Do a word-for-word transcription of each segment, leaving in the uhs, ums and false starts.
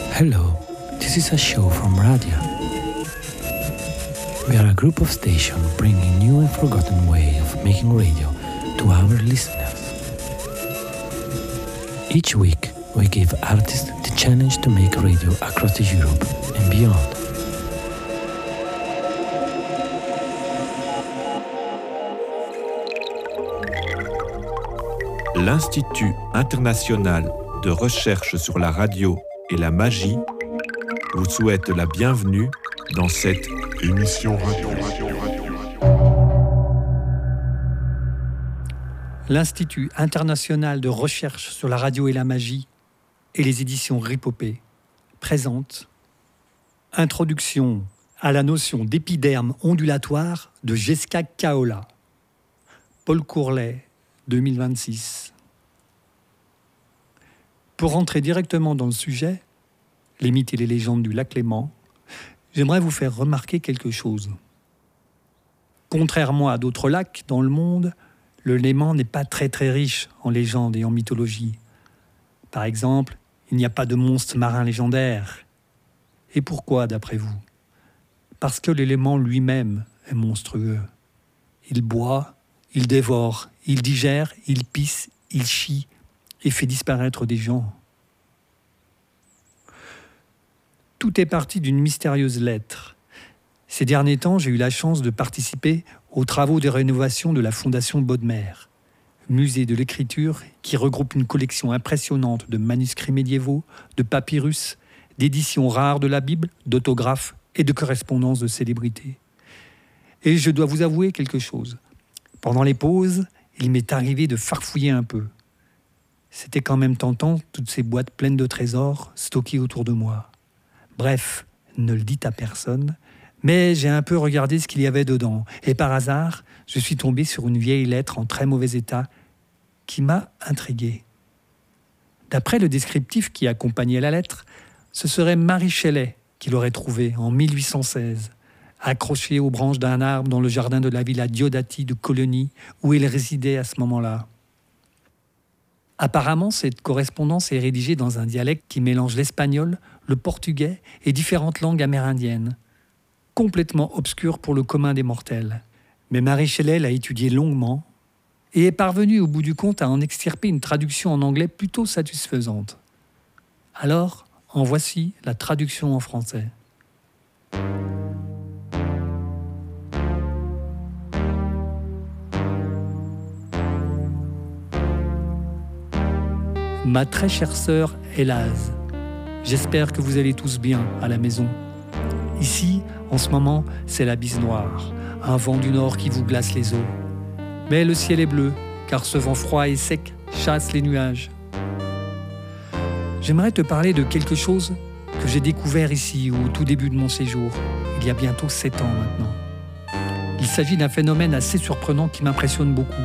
Hello, this is a show from Radia. We are a group of stations bringing new and forgotten way of making radio to our listeners. Each week, we give artists the challenge to make radio across the Europe and beyond. L'Institut international de recherche sur la radio et la magie vous souhaite la bienvenue dans cette émission radio. L'Institut international de recherche sur la radio et la magie et les éditions Ripopé présentent Introduction à la notion d'épiderme ondulatoire de Jeska Kaola. Paul Courlet, deux mille vingt-six. Pour rentrer directement dans le sujet, les mythes et les légendes du lac Léman, j'aimerais vous faire remarquer quelque chose. Contrairement à d'autres lacs dans le monde, le Léman n'est pas très très riche en légendes et en mythologie. Par exemple, il n'y a pas de monstres marins légendaires. Et pourquoi, d'après vous ? Parce que le Léman lui-même est monstrueux. Il boit, il dévore, il digère, il pisse, il chie et fait disparaître des gens. Tout est parti d'une mystérieuse lettre. Ces derniers temps, j'ai eu la chance de participer aux travaux de rénovation de la Fondation Bodmer, musée de l'écriture qui regroupe une collection impressionnante de manuscrits médiévaux, de papyrus, d'éditions rares de la Bible, d'autographes et de correspondances de célébrités. Et je dois vous avouer quelque chose. Pendant les pauses, il m'est arrivé de farfouiller un peu. C'était quand même tentant, toutes ces boîtes pleines de trésors stockées autour de moi. Bref, ne le dites à personne, mais j'ai un peu regardé ce qu'il y avait dedans. Et par hasard, je suis tombé sur une vieille lettre en très mauvais état qui m'a intrigué. D'après le descriptif qui accompagnait la lettre, ce serait Marie Shelley qui l'aurait trouvée en mille huit cent seize, accrochée aux branches d'un arbre dans le jardin de la villa Diodati de Colonie, où elle résidait à ce moment-là. Apparemment, cette correspondance est rédigée dans un dialecte qui mélange l'espagnol, le portugais et différentes langues amérindiennes, complètement obscur pour le commun des mortels. Mais Marie Shelley l'a étudié longuement et est parvenue au bout du compte à en extirper une traduction en anglais plutôt satisfaisante. Alors, en voici la traduction en français. Ma très chère sœur Elaz, j'espère que vous allez tous bien à la maison. Ici, en ce moment, c'est la bise noire, un vent du nord qui vous glace les os. Mais le ciel est bleu, car ce vent froid et sec chasse les nuages. J'aimerais te parler de quelque chose que j'ai découvert ici au tout début de mon séjour, il y a bientôt sept ans maintenant. Il s'agit d'un phénomène assez surprenant qui m'impressionne beaucoup.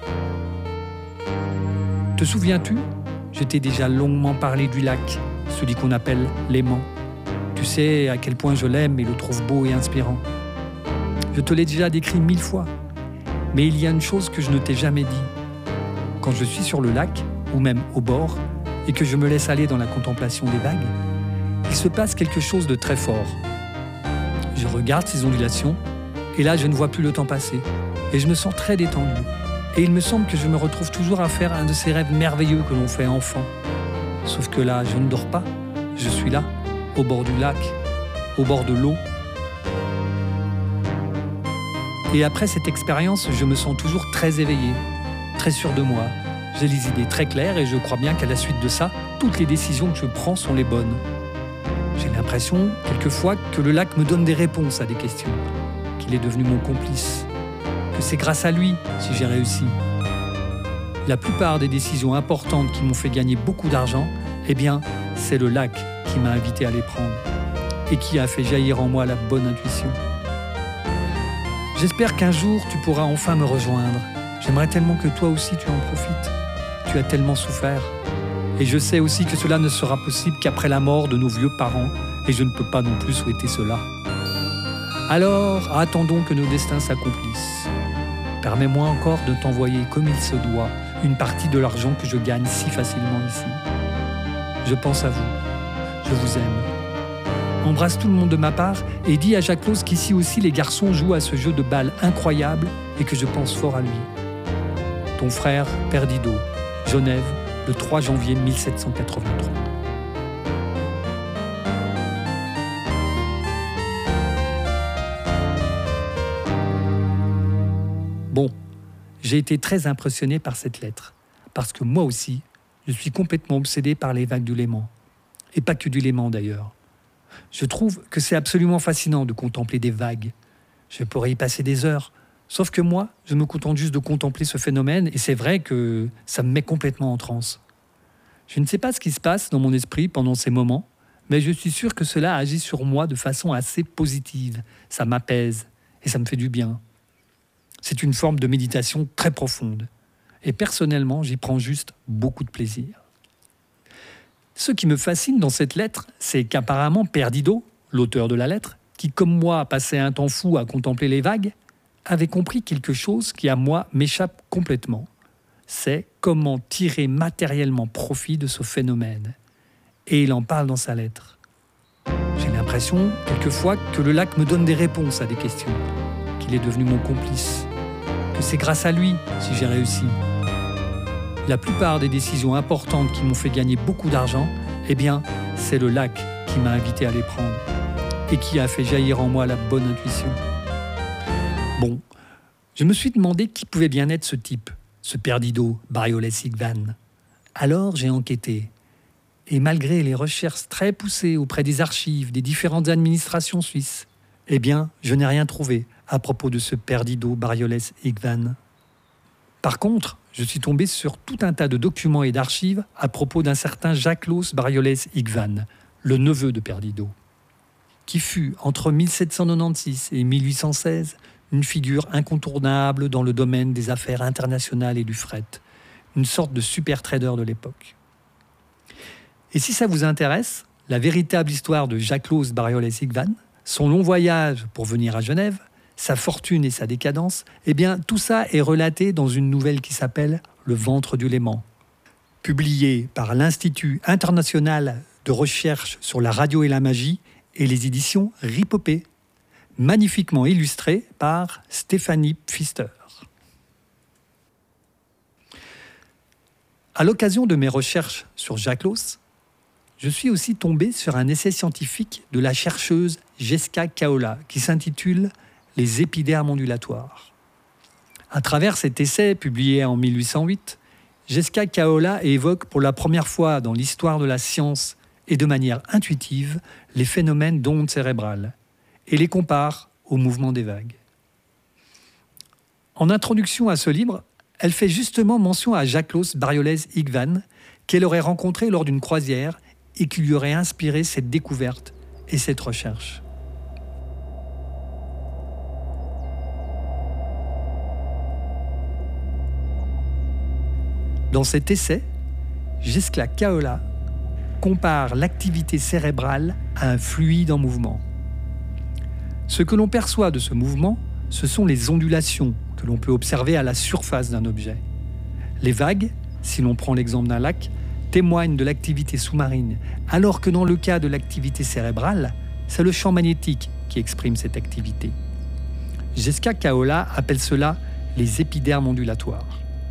Te souviens-tu ? Je t'ai déjà longuement parlé du lac, celui qu'on appelle Léman. Tu sais à quel point je l'aime et le trouve beau et inspirant. Je te l'ai déjà décrit mille fois. Mais il y a une chose que je ne t'ai jamais dit. Quand je suis sur le lac, ou même au bord, et que je me laisse aller dans la contemplation des vagues, il se passe quelque chose de très fort. Je regarde ces ondulations, et là je ne vois plus le temps passer, et je me sens très détendu. Et il me semble que je me retrouve toujours à faire un de ces rêves merveilleux que l'on fait enfant. Sauf que là, je ne dors pas. Je suis là, au bord du lac, au bord de l'eau. Et après cette expérience, je me sens toujours très éveillé, très sûr de moi. J'ai les idées très claires et je crois bien qu'à la suite de ça, toutes les décisions que je prends sont les bonnes. J'ai l'impression, quelquefois, que le lac me donne des réponses à des questions, qu'il est devenu mon complice, que c'est grâce à lui si j'ai réussi. La plupart des décisions importantes qui m'ont fait gagner beaucoup d'argent, eh bien, c'est le lac qui m'a invité à les prendre et qui a fait jaillir en moi la bonne intuition. J'espère qu'un jour, tu pourras enfin me rejoindre. J'aimerais tellement que toi aussi tu en profites. Tu as tellement souffert. Et je sais aussi que cela ne sera possible qu'après la mort de nos vieux parents, et je ne peux pas non plus souhaiter cela. Alors, attendons que nos destins s'accomplissent. Permets-moi encore de t'envoyer comme il se doit une partie de l'argent que je gagne si facilement ici. Je pense à vous. je vous aime. Embrasse tout le monde de ma part et dis à Jacques-Claude qu'ici aussi les garçons jouent à ce jeu de balle incroyable et que je pense fort à lui. Ton frère, Père Didot, Genève, le trois janvier mille sept cent quatre-vingt-trois. Bon, j'ai été très impressionné par cette lettre, parce que moi aussi, je suis complètement obsédé par les vagues du Léman. Et pas que du Léman d'ailleurs. Je trouve que c'est absolument fascinant de contempler des vagues. Je pourrais y passer des heures. Sauf que moi, je me contente juste de contempler ce phénomène et c'est vrai que ça me met complètement en transe. Je ne sais pas ce qui se passe dans mon esprit pendant ces moments, mais je suis sûr que cela agit sur moi de façon assez positive. Ça m'apaise et ça me fait du bien. C'est une forme de méditation très profonde. Et personnellement, j'y prends juste beaucoup de plaisir. Ce qui me fascine dans cette lettre, c'est qu'apparemment Père Didot, l'auteur de la lettre, qui comme moi passait un temps fou à contempler les vagues, avait compris quelque chose qui à moi m'échappe complètement. C'est comment tirer matériellement profit de ce phénomène. Et il en parle dans sa lettre. J'ai l'impression, quelquefois, que le lac me donne des réponses à des questions, qu'il est devenu mon complice, que c'est grâce à lui si j'ai réussi. La plupart des décisions importantes qui m'ont fait gagner beaucoup d'argent, eh bien, c'est le lac qui m'a invité à les prendre et qui a fait jaillir en moi la bonne intuition. Bon, je me suis demandé qui pouvait bien être ce type, ce Père Didot, Bariolès Igvan. Alors j'ai enquêté. Et malgré les recherches très poussées auprès des archives des différentes administrations suisses, eh bien, je n'ai rien trouvé à propos de ce Père Didot, Bariolès Igvan. Par contre, je suis tombé sur tout un tas de documents et d'archives à propos d'un certain Jacques-Claude Bariolès Igvan, le neveu de Père Didot, qui fut, entre mille sept cent quatre-vingt-seize et mille huit cent seize, une figure incontournable dans le domaine des affaires internationales et du fret, une sorte de super trader de l'époque. Et si ça vous intéresse, la véritable histoire de Jacques-Claude Bariolès Igvan, son long voyage pour venir à Genève, sa fortune et sa décadence, eh bien, tout ça est relaté dans une nouvelle qui s'appelle « Le ventre du Léman », publiée par l'Institut international de recherche sur la radio et la magie et les éditions Ripopé, magnifiquement illustrée par Stéphanie Pfister. À l'occasion de mes recherches sur Jacques-Claude, je suis aussi tombé sur un essai scientifique de la chercheuse Jeska Kaola qui s'intitule « Les épidermes ondulatoires ». À travers cet essai publié en mille huit cent huit, Jeska Kaola évoque pour la première fois dans l'histoire de la science et de manière intuitive les phénomènes d'ondes cérébrales et les compare au mouvement des vagues. En introduction à ce livre, elle fait justement mention à Jacques-Claude Bariolès Igvan qu'elle aurait rencontré lors d'une croisière et qui lui aurait inspiré cette découverte et cette recherche. Dans cet essai, Jeska Kaola compare l'activité cérébrale à un fluide en mouvement. Ce que l'on perçoit de ce mouvement, ce sont les ondulations que l'on peut observer à la surface d'un objet. Les vagues, si l'on prend l'exemple d'un lac, témoignent de l'activité sous-marine, alors que dans le cas de l'activité cérébrale, c'est le champ magnétique qui exprime cette activité. Jeska Kaola appelle cela les épidermes ondulatoires.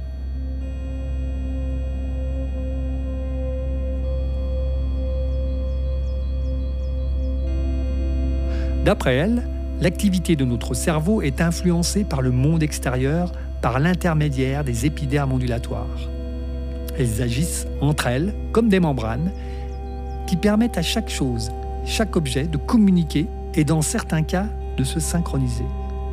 D'après elle, l'activité de notre cerveau est influencée par le monde extérieur par l'intermédiaire des épidermes ondulatoires. Elles agissent entre elles comme des membranes qui permettent à chaque chose, chaque objet de communiquer et dans certains cas de se synchroniser.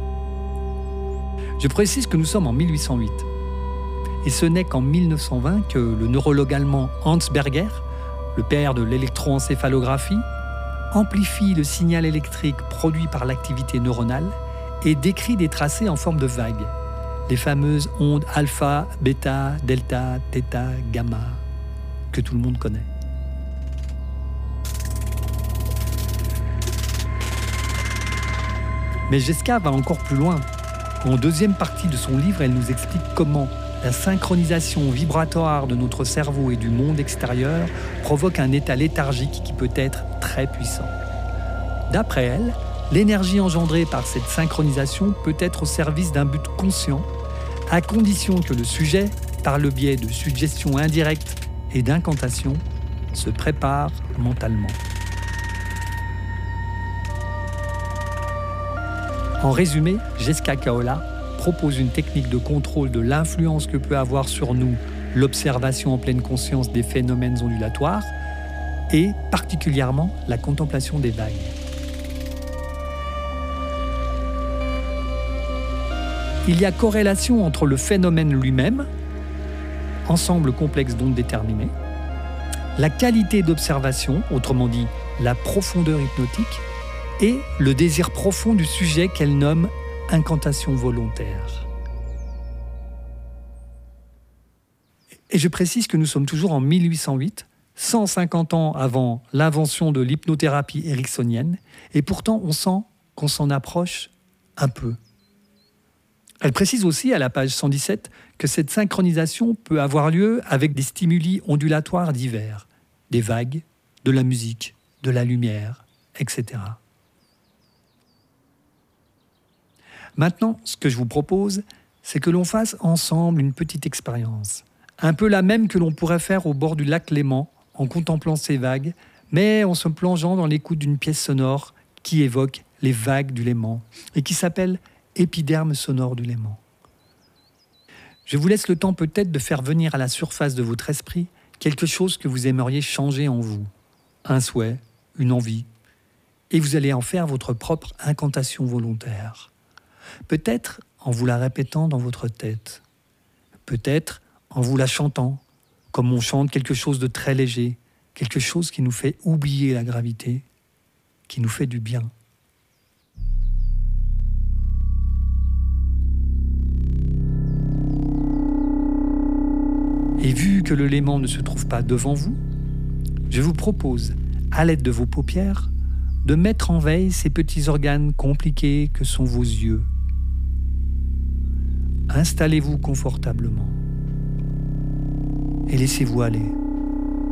Je précise que nous sommes en mille huit cent huit. Et ce n'est qu'en mille neuf cent vingt que le neurologue allemand Hans Berger, le père de l'électroencéphalographie, amplifie le signal électrique produit par l'activité neuronale et décrit des tracés en forme de vagues, les fameuses ondes alpha, bêta, delta, theta, gamma, que tout le monde connaît. Mais Jeska va encore plus loin. En deuxième partie de son livre, elle nous explique comment la synchronisation vibratoire de notre cerveau et du monde extérieur provoque un état léthargique qui peut être très puissant. D'après elle, l'énergie engendrée par cette synchronisation peut être au service d'un but conscient, à condition que le sujet, par le biais de suggestions indirectes et d'incantations, se prépare mentalement. En résumé, Jessica Caola propose une technique de contrôle de l'influence que peut avoir sur nous l'observation en pleine conscience des phénomènes ondulatoires et particulièrement la contemplation des vagues. Il y a corrélation entre le phénomène lui-même, ensemble complexe d'ondes déterminées, la qualité d'observation, autrement dit la profondeur hypnotique, et le désir profond du sujet qu'elle nomme incantation volontaire. Et je précise que nous sommes toujours en mille huit cent huit, cent cinquante ans avant l'invention de l'hypnothérapie ericksonienne, et pourtant on sent qu'on s'en approche un peu. Elle précise aussi à la page cent dix-sept que cette synchronisation peut avoir lieu avec des stimuli ondulatoires divers, des vagues, de la musique, de la lumière, et cetera. Maintenant, ce que je vous propose, c'est que l'on fasse ensemble une petite expérience, un peu la même que l'on pourrait faire au bord du lac Léman, en contemplant ces vagues, mais en se plongeant dans l'écoute d'une pièce sonore qui évoque les vagues du Léman et qui s'appelle « Épiderme sonore du Léman ». Je vous laisse le temps peut-être de faire venir à la surface de votre esprit quelque chose que vous aimeriez changer en vous, un souhait, une envie, et vous allez en faire votre propre incantation volontaire. Peut-être en vous la répétant dans votre tête, peut-être en vous la chantant, comme on chante quelque chose de très léger, quelque chose qui nous fait oublier la gravité, qui nous fait du bien. Et vu que le Léman ne se trouve pas devant vous, je vous propose, à l'aide de vos paupières, de mettre en veille ces petits organes compliqués que sont vos yeux. Installez-vous confortablement et laissez-vous aller.